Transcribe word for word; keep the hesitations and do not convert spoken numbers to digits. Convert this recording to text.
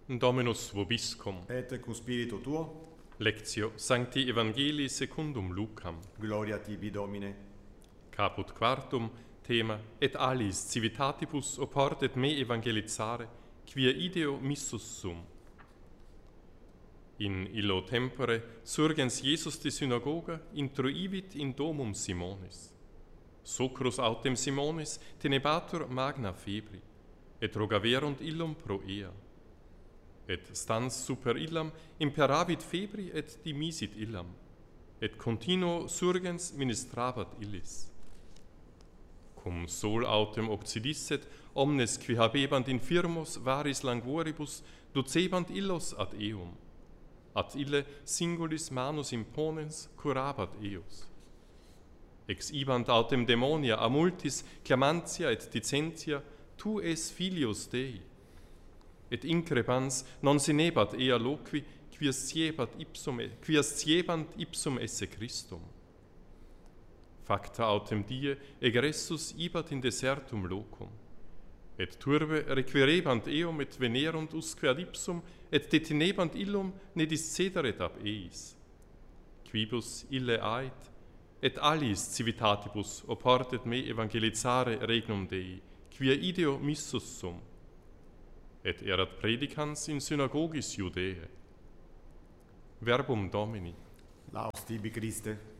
Dominus vobiscum. Et cum spiritu tuo, Lectio Sancti Evangelii secundum Lucam. gloria tibi Domine. Caput quartum, thema et alis civitatibus oport et me evangelizare, quia ideo missus sum. In illo tempore surgens Iesus de synagoga intruivit in domum Simonis. Socrus autem Simonis tenebatur magna febri, et rogaverunt illum pro ea. Et stans super illam imperavit febri et dimisit illam, et continuo surgens ministrabat illis. Cum sol autem occidisset, omnes qui habebant infirmos varis languoribus, ducebant illos ad eum. Ad ille singulis manus imponens curabat eos. Ex ibant autem demonia a multis clamantia et dicentia, tu es filius Dei. Et increbans non sinebat ea loqui, quias siebat ipsum, quias siebant ipsum esse Christum. Facta autem die egressus ibat in desertum locum, et turbe requirebant eum et venerunt usque ad ipsum, et detinebant illum ne discederet ab eis. Quibus ille ait, et alis civitatibus oportet me evangelizare regnum Dei, quia ideo missus sum. Et erat predicans in synagogis Judae. Verbum Domini. Laus tibi Christe.